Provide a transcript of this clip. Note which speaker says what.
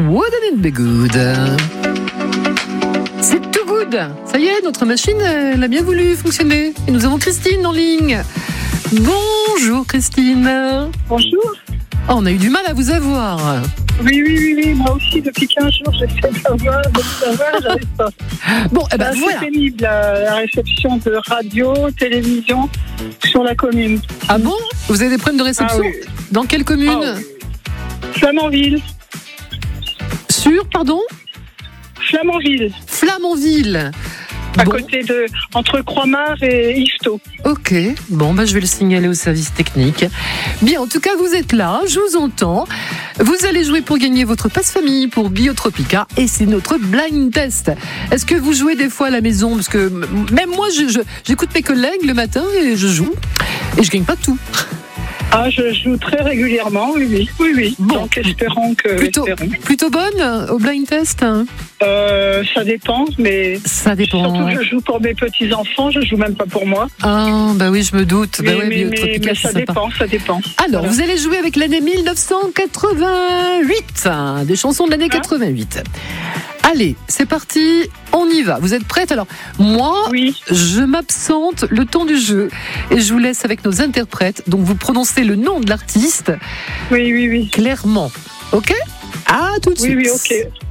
Speaker 1: Wouldn't it be good? C'est tout good. Ça y est, notre machine, elle a bien voulu fonctionner. Et nous avons Christine en ligne. Bonjour Christine.
Speaker 2: Bonjour.
Speaker 1: Oh, on a eu du mal à vous avoir.
Speaker 2: Oui, moi aussi, depuis 15 jours, j'essaie de savoir, j'arrive pas.
Speaker 1: Bon, eh ben voilà.
Speaker 2: C'est pénible, la réception de radio, télévision sur la commune.
Speaker 1: Ah bon? Vous avez des problèmes de réception?
Speaker 2: Oui.
Speaker 1: Dans quelle commune?
Speaker 2: Flamanville.
Speaker 1: Pardon? Flamanville.
Speaker 2: Côté entre Croix-Mare et Yvetot.
Speaker 1: Ok, bon, je vais le signaler au service technique. Bien, en tout cas, vous êtes là, je vous entends. Vous allez jouer pour gagner votre passe-famille pour Biotropica et c'est notre blind test. Est-ce que vous jouez des fois à la maison? Parce que même moi, j'écoute mes collègues le matin et je joue. Et je gagne pas tout.
Speaker 2: Ah, je joue très régulièrement, oui. Bon. Donc, espérons que...
Speaker 1: Plutôt bonne au blind test?
Speaker 2: Ça dépend, mais...
Speaker 1: Ça dépend.
Speaker 2: Surtout, je joue pour mes petits-enfants, je joue même pas pour moi.
Speaker 1: Ah, oui, je me doute.
Speaker 2: Mais ça dépend.
Speaker 1: Alors, Vous allez jouer avec l'année 1988. Des chansons de l'année 88. Allez, c'est parti, on y va. Vous êtes prête? Alors, moi, je m'absente le temps du jeu et je vous laisse avec nos interprètes. Donc, vous prononcez le nom de l'artiste.
Speaker 2: Oui.
Speaker 1: Clairement. Ok? À tout de suite.
Speaker 2: Oui, ok.